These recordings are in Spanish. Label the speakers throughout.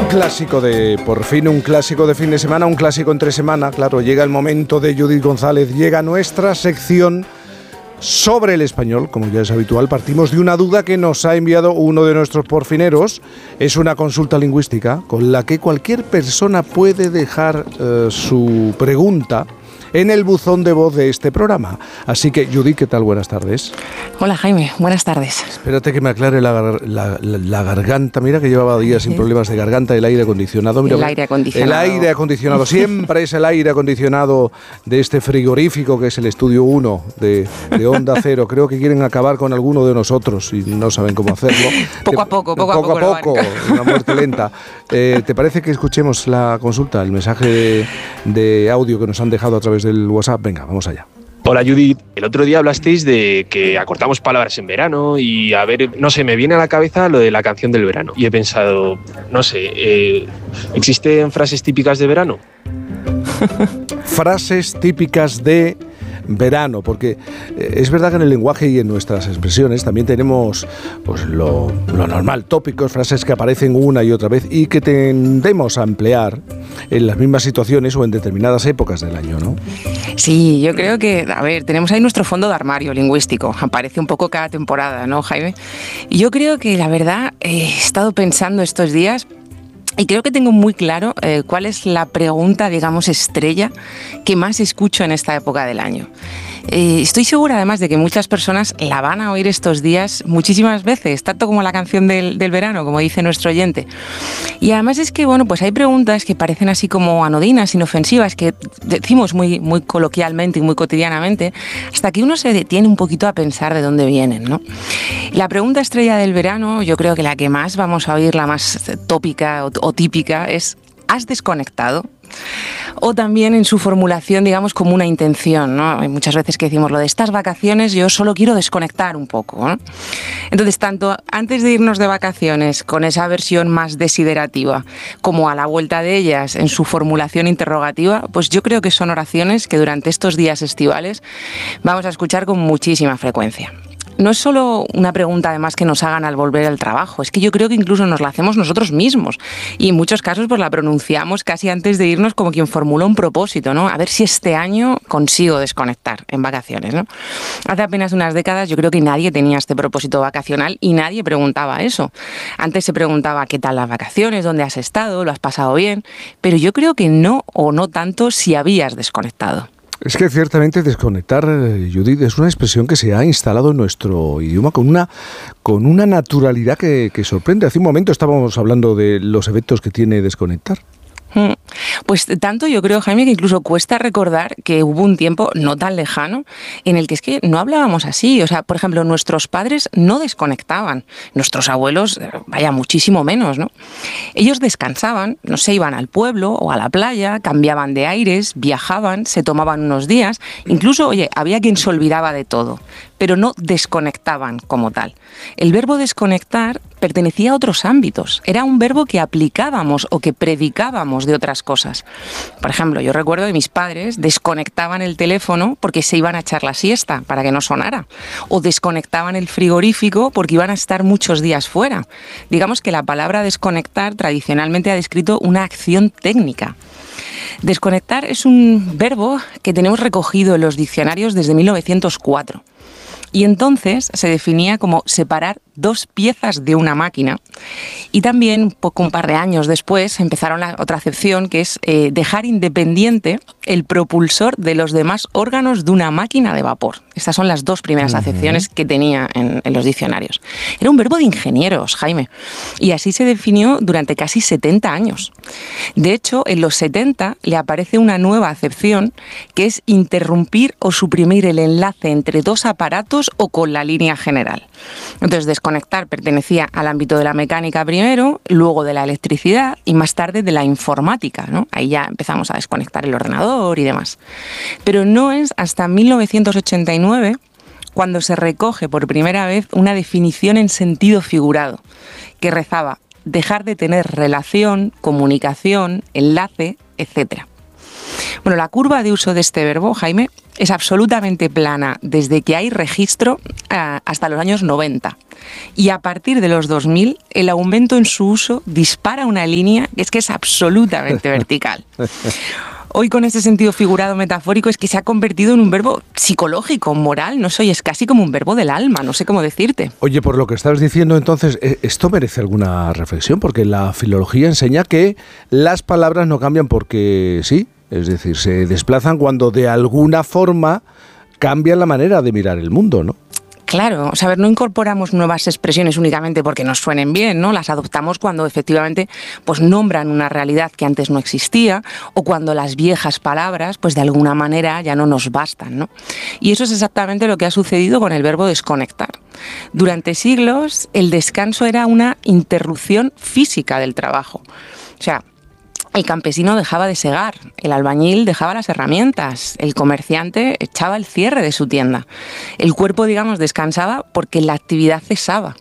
Speaker 1: Por fin un clásico de fin de semana, un clásico entre semana. Claro, llega el momento de Judith González, llega nuestra sección sobre el español, como ya es habitual. Partimos de una duda que nos ha enviado uno de nuestros porfineros. Es una consulta lingüística con la que cualquier persona puede dejar su pregunta en el buzón de voz de este programa. Así que, Judith, ¿qué tal? Buenas tardes.
Speaker 2: Hola, Jaime. Buenas tardes.
Speaker 1: Espérate que me aclare la garganta. Mira que llevaba días sin problemas de garganta. El aire acondicionado. Mira,
Speaker 2: el aire acondicionado.
Speaker 1: El aire acondicionado. Siempre es el aire acondicionado de este frigorífico que es el Estudio 1 de Onda Cero. Creo que quieren acabar con alguno de nosotros y no saben cómo hacerlo.
Speaker 2: Poco a poco.
Speaker 1: Una muerte lenta. ¿Te parece que escuchemos la consulta, el mensaje de audio que nos han dejado a través del WhatsApp? Venga, vamos allá.
Speaker 3: Hola Judith, el otro día hablasteis de que acortamos palabras en verano y a ver, no sé, me viene a la cabeza lo de la canción del verano y he pensado, no sé, ¿existen frases típicas de verano?
Speaker 1: Frases típicas de verano, porque es verdad que en el lenguaje y en nuestras expresiones también tenemos pues lo normal, tópicos, frases que aparecen una y otra vez y que tendemos a emplear en las mismas situaciones o en determinadas épocas del año, ¿no?
Speaker 2: Sí, yo creo que, a ver, tenemos ahí nuestro fondo de armario lingüístico, aparece un poco cada temporada, ¿no, Jaime? Y yo creo que, la verdad, he estado pensando estos días y creo que tengo muy claro cuál es la pregunta, digamos, estrella que más escucho en esta época del año. Estoy segura, además, de que muchas personas la van a oír estos días muchísimas veces, tanto como la canción del verano, como dice nuestro oyente. Y además es que, bueno, pues hay preguntas que parecen así como anodinas, inofensivas, que decimos muy, muy coloquialmente y muy cotidianamente, hasta que uno se detiene un poquito a pensar de dónde vienen, ¿no? La pregunta estrella del verano, yo creo que la que más vamos a oír, la más tópica o típica, es ¿has desconectado? O también en su formulación, digamos, como una intención, ¿no? Hay muchas veces que decimos lo de estas vacaciones, yo solo quiero desconectar un poco, ¿no? Entonces, tanto antes de irnos de vacaciones, con esa versión más desiderativa, como a la vuelta de ellas, en su formulación interrogativa, pues yo creo que son oraciones que durante estos días estivales vamos a escuchar con muchísima frecuencia. No es solo una pregunta, además, que nos hagan al volver al trabajo, es que yo creo que incluso nos la hacemos nosotros mismos y en muchos casos pues la pronunciamos casi antes de irnos como quien formula un propósito, ¿no? A ver si este año consigo desconectar en vacaciones, ¿no? Hace apenas unas décadas yo creo que nadie tenía este propósito vacacional y nadie preguntaba eso. Antes se preguntaba ¿qué tal las vacaciones? ¿Dónde has estado? ¿Lo has pasado bien? Pero yo creo que no, o no tanto, si habías desconectado.
Speaker 1: Es que ciertamente desconectar, Judith, es una expresión que se ha instalado en nuestro idioma con una naturalidad que sorprende. Hace un momento estábamos hablando de los efectos que tiene desconectar.
Speaker 2: Pues tanto yo creo, Jaime, que incluso cuesta recordar que hubo un tiempo no tan lejano en el que es que no hablábamos así. O sea, por ejemplo, nuestros padres no desconectaban, nuestros abuelos, vaya, muchísimo menos, ¿no? Ellos descansaban, no sé, iban al pueblo o a la playa, cambiaban de aires, viajaban, se tomaban unos días, incluso, oye, había quien se olvidaba de todo, pero no desconectaban como tal. El verbo desconectar pertenecía a otros ámbitos, era un verbo que aplicábamos o que predicábamos de otras cosas. Por ejemplo, yo recuerdo que mis padres desconectaban el teléfono porque se iban a echar la siesta para que no sonara, o desconectaban el frigorífico porque iban a estar muchos días fuera. Digamos que la palabra desconectar tradicionalmente ha descrito una acción técnica. Desconectar es un verbo que tenemos recogido en los diccionarios desde 1904. Y entonces se definía como separar dos piezas de una máquina. Y también, un par de años después, empezaron la otra acepción, que es dejar independiente el propulsor de los demás órganos de una máquina de vapor. Estas son las dos primeras acepciones que tenía en los diccionarios. Era un verbo de ingenieros, Jaime. Y así se definió durante casi 70 años. De hecho, en los 70 le aparece una nueva acepción, que es interrumpir o suprimir el enlace entre dos aparatos o con la línea general. Entonces, desconectar pertenecía al ámbito de la mecánica primero, luego de la electricidad y más tarde de la informática, ¿no? Ahí ya empezamos a desconectar el ordenador y demás. Pero no es hasta 1989 cuando se recoge por primera vez una definición en sentido figurado, que rezaba dejar de tener relación, comunicación, enlace, etc. Bueno, la curva de uso de este verbo, Jaime, es absolutamente plana desde que hay registro hasta los años 90. Y a partir de los 2000, el aumento en su uso dispara una línea que es absolutamente vertical. Hoy, con ese sentido figurado metafórico, es que se ha convertido en un verbo psicológico, moral, no sé, es casi como un verbo del alma, no sé cómo decirte.
Speaker 1: Oye, por lo que estás diciendo, entonces, esto merece alguna reflexión, porque la filología enseña que las palabras no cambian porque sí, es decir, se desplazan cuando de alguna forma cambia la manera de mirar el mundo, ¿no?
Speaker 2: Claro, o sea, a ver, no incorporamos nuevas expresiones únicamente porque nos suenen bien, ¿no? Las adoptamos cuando efectivamente pues nombran una realidad que antes no existía o cuando las viejas palabras pues de alguna manera ya no nos bastan, ¿no? Y eso es exactamente lo que ha sucedido con el verbo desconectar. Durante siglos el descanso era una interrupción física del trabajo. O sea, el campesino dejaba de segar, el albañil dejaba las herramientas, el comerciante echaba el cierre de su tienda. El cuerpo, digamos, descansaba porque la actividad cesaba.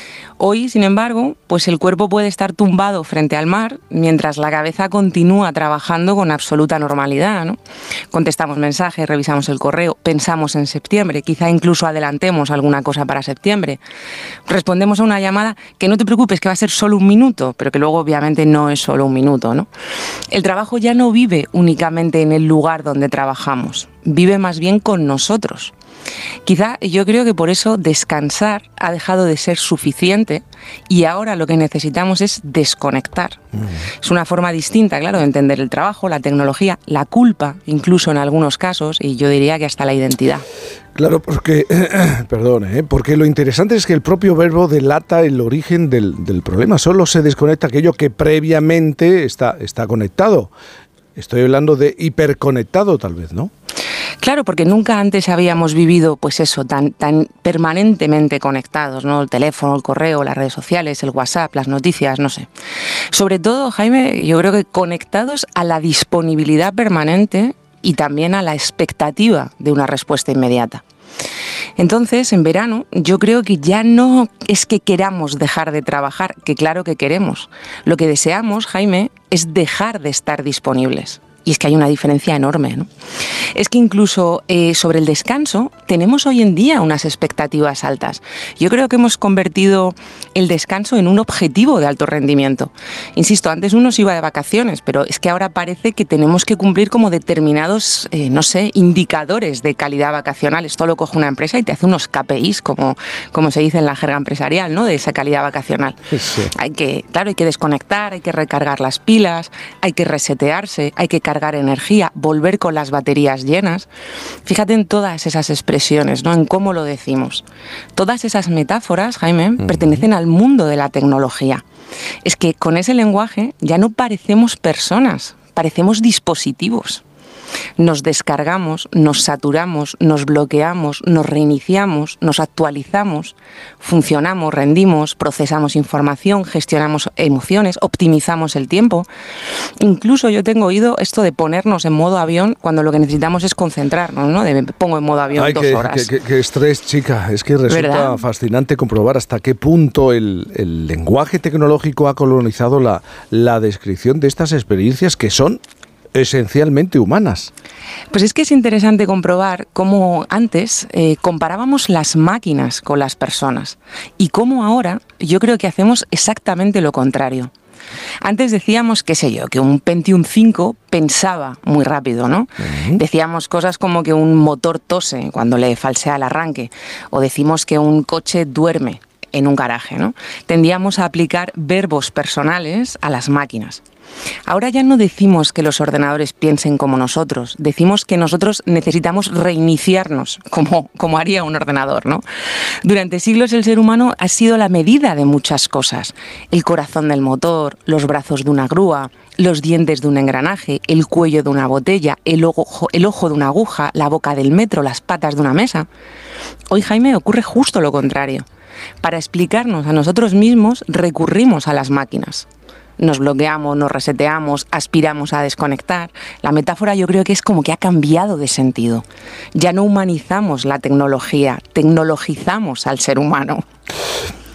Speaker 2: Hoy, sin embargo, pues el cuerpo puede estar tumbado frente al mar mientras la cabeza continúa trabajando con absoluta normalidad, ¿no? Contestamos mensajes, revisamos el correo, pensamos en septiembre, quizá incluso adelantemos alguna cosa para septiembre. Respondemos a una llamada que no te preocupes, que va a ser solo un minuto, pero que luego obviamente no es solo un minuto, ¿no? El trabajo ya no vive únicamente en el lugar donde trabajamos, vive más bien con nosotros. Quizá yo creo que por eso descansar ha dejado de ser suficiente y ahora lo que necesitamos es desconectar. Es una forma distinta, claro, de entender el trabajo, la tecnología, la culpa, incluso en algunos casos, y yo diría que hasta la identidad.
Speaker 1: Claro, porque, porque lo interesante es que el propio verbo delata el origen del problema. Solo se desconecta aquello que previamente está conectado. Estoy hablando de hiperconectado, tal vez, ¿no?
Speaker 2: Claro, porque nunca antes habíamos vivido, pues eso, tan permanentemente conectados, ¿no? El teléfono, el correo, las redes sociales, el WhatsApp, las noticias, no sé. Sobre todo, Jaime, yo creo que conectados a la disponibilidad permanente y también a la expectativa de una respuesta inmediata. Entonces, en verano, yo creo que ya no es que queramos dejar de trabajar, que claro que queremos. Lo que deseamos, Jaime, es dejar de estar disponibles. Y es que hay una diferencia enorme, ¿no? Es que incluso sobre el descanso tenemos hoy en día unas expectativas altas. Yo creo que hemos convertido el descanso en un objetivo de alto rendimiento. Insisto, antes uno se iba de vacaciones, pero es que ahora parece que tenemos que cumplir como determinados, indicadores de calidad vacacional. Esto lo coge una empresa y te hace unos KPIs, como se dice en la jerga empresarial, ¿no? De esa calidad vacacional. Sí. Hay que desconectar, hay que recargar las pilas, hay que resetearse, hay que cargar energía, volver con las baterías llenas. Fíjate en todas esas expresiones, ¿no? En cómo lo decimos. Todas esas metáforas, Jaime, pertenecen al mundo de la tecnología. Es que con ese lenguaje ya no parecemos personas, parecemos dispositivos. Nos descargamos, nos saturamos, nos bloqueamos, nos reiniciamos, nos actualizamos, funcionamos, rendimos, procesamos información, gestionamos emociones, optimizamos el tiempo. Incluso yo tengo oído esto de ponernos en modo avión cuando lo que necesitamos es concentrarnos, ¿no? Me pongo en modo avión 2 horas.
Speaker 1: Qué estrés, chica. Es que resulta ¿verdad? Fascinante comprobar hasta qué punto el lenguaje tecnológico ha colonizado la descripción de estas experiencias que son esencialmente humanas.
Speaker 2: Pues es que es interesante comprobar cómo antes comparábamos las máquinas con las personas y cómo ahora yo creo que hacemos exactamente lo contrario. Antes decíamos, que un Pentium 5 pensaba muy rápido, ¿no? Decíamos cosas como que un motor tose cuando le falsea el arranque, o decimos que un coche duerme en un garaje, ¿no? Tendíamos a aplicar verbos personales a las máquinas. Ahora ya no decimos que los ordenadores piensen como nosotros, decimos que nosotros necesitamos reiniciarnos, como haría un ordenador, ¿no? Durante siglos el ser humano ha sido la medida de muchas cosas. El corazón del motor, los brazos de una grúa, los dientes de un engranaje, el cuello de una botella, el ojo de una aguja, la boca del metro, las patas de una mesa. Hoy, Jaime, ocurre justo lo contrario. Para explicarnos a nosotros mismos recurrimos a las máquinas. Nos bloqueamos, nos reseteamos, aspiramos a desconectar. La metáfora yo creo que es como que ha cambiado de sentido. Ya no humanizamos la tecnología, tecnologizamos al ser humano.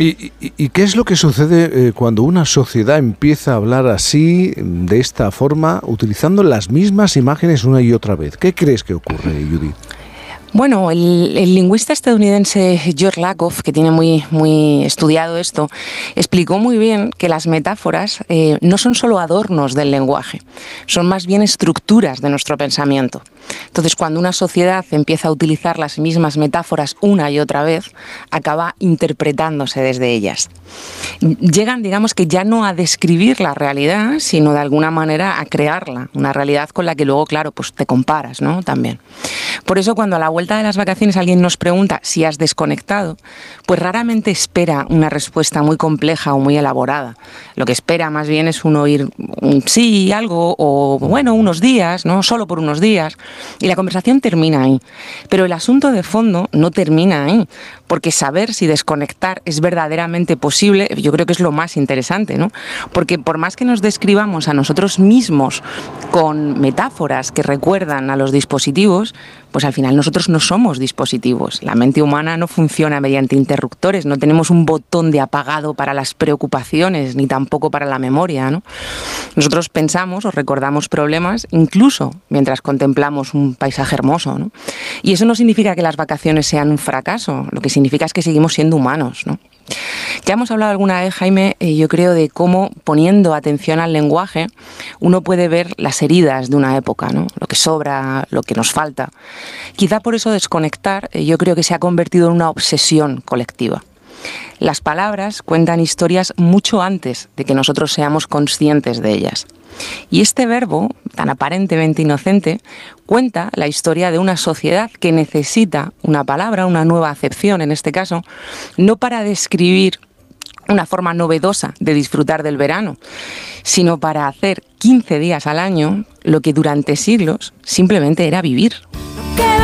Speaker 1: ¿Y qué es lo que sucede cuando una sociedad empieza a hablar así, de esta forma, utilizando las mismas imágenes una y otra vez? ¿Qué crees que ocurre, Judith?
Speaker 2: Bueno, el lingüista estadounidense George Lakoff, que tiene muy estudiado esto, explicó muy bien que las metáforas no son solo adornos del lenguaje, son más bien estructuras de nuestro pensamiento. Entonces, cuando una sociedad empieza a utilizar las mismas metáforas una y otra vez, acaba interpretándose desde ellas. Llegan, digamos que ya no a describir la realidad, sino de alguna manera a crearla, una realidad con la que luego, claro, pues te comparas, ¿no? También. Por eso, cuando a la vuelta de las vacaciones alguien nos pregunta si has desconectado, pues raramente espera una respuesta muy compleja o muy elaborada. Lo que espera más bien es uno oír un sí, algo, o bueno, unos días, ¿no? Solo por unos días. Y la conversación termina ahí. Pero el asunto de fondo no termina ahí, porque saber si desconectar es verdaderamente posible, yo creo que es lo más interesante, ¿no? Porque por más que nos describamos a nosotros mismos con metáforas que recuerdan a los dispositivos, pues al final nosotros no somos dispositivos. La mente humana no funciona mediante interruptores, no tenemos un botón de apagado para las preocupaciones, ni tampoco para la memoria, ¿no? Nosotros pensamos o recordamos problemas incluso mientras contemplamos un paisaje hermoso, ¿no? Y eso no significa que las vacaciones sean un fracaso, lo que significa es que seguimos siendo humanos, ¿no? Ya hemos hablado alguna vez, Jaime, yo creo, de cómo poniendo atención al lenguaje uno puede ver las heridas de una época, ¿no? Lo que sobra, lo que nos falta. Quizá por eso desconectar yo creo que se ha convertido en una obsesión colectiva. Las palabras cuentan historias mucho antes de que nosotros seamos conscientes de ellas. Y este verbo, tan aparentemente inocente, cuenta la historia de una sociedad que necesita una palabra, una nueva acepción en este caso, no para describir una forma novedosa de disfrutar del verano, sino para hacer 15 días al año lo que durante siglos simplemente era vivir.